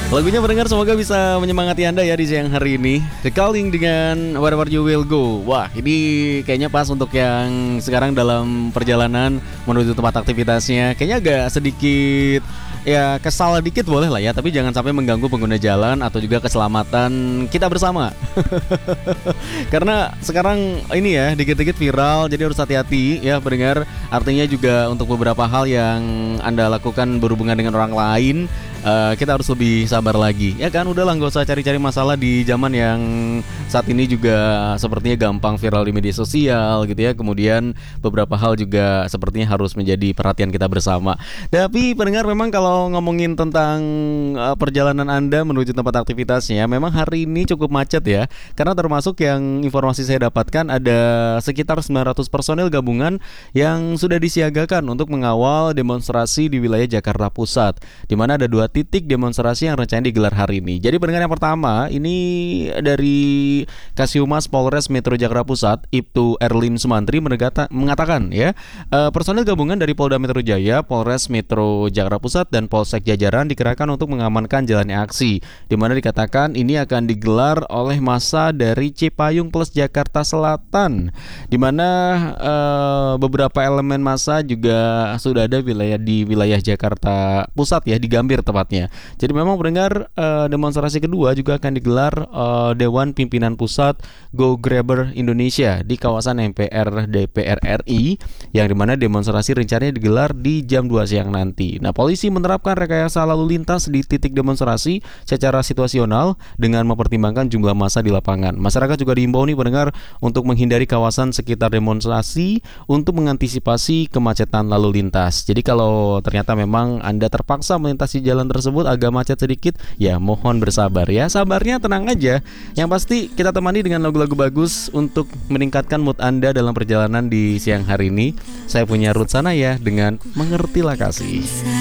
Lagunya pendengar semoga bisa menyemangati Anda ya di siang hari ini. The Calling dengan Wherever You Will Go. Wah, ini kayaknya pas untuk yang sekarang dalam perjalanan menuju tempat aktivitasnya. Kayaknya agak sedikit ya kesal dikit boleh lah ya, tapi jangan sampai mengganggu pengguna jalan atau juga keselamatan kita bersama. Karena sekarang ini ya dikit-dikit viral, jadi harus hati-hati ya pendengar. Artinya juga untuk beberapa hal yang Anda lakukan berhubungan dengan orang lain, kita harus lebih sabar lagi. Ya kan, udahlah nggak usah cari-cari masalah di zaman yang saat ini juga sepertinya gampang viral di media sosial gitu ya. Kemudian beberapa hal juga sepertinya harus menjadi perhatian kita bersama. Tapi pendengar, memang kalau ngomongin tentang perjalanan Anda menuju tempat aktivitasnya, memang hari ini cukup macet ya. Karena termasuk yang informasi saya dapatkan ada sekitar 900 personel gabungan yang sudah disiagakan untuk mengawal demonstrasi di wilayah Jakarta Pusat, di mana ada 2 titik demonstrasi yang rencananya digelar hari ini. Jadi pendengar, yang pertama ini dari Kasihumas Polres Metro Jakarta Pusat, Ibtu Erlin Sumantri mengatakan ya, personel gabungan dari Polda Metro Jaya, Polres Metro Jakarta Pusat dan Polsek Jajaran dikerahkan untuk mengamankan jalannya aksi, di mana dikatakan ini akan digelar oleh massa dari Cipayung plus Jakarta Selatan, di mana beberapa elemen massa juga sudah ada di wilayah Jakarta Pusat ya, di Gambir tepatnya. Jadi memang pendengar, demonstrasi kedua juga akan digelar Dewan Pimpinan Pusat Go Grabber Indonesia di kawasan MPR DPR RI, yang dimana demonstrasi rencananya digelar di jam 2 siang nanti. Nah, polisi menerapkan rekayasa lalu lintas di titik demonstrasi secara situasional dengan mempertimbangkan jumlah massa di lapangan. Masyarakat juga diimbau nih pendengar untuk menghindari kawasan sekitar demonstrasi untuk mengantisipasi kemacetan lalu lintas. Jadi kalau ternyata memang Anda terpaksa melintasi jalan tersebut agak macet sedikit, ya mohon bersabar ya. Sabarnya tenang aja. Yang pasti kita temani dengan lagu-lagu bagus untuk meningkatkan mood Anda dalam perjalanan di siang hari ini. Saya punya Ruth Sanaya dengan Mengertilah Kasih.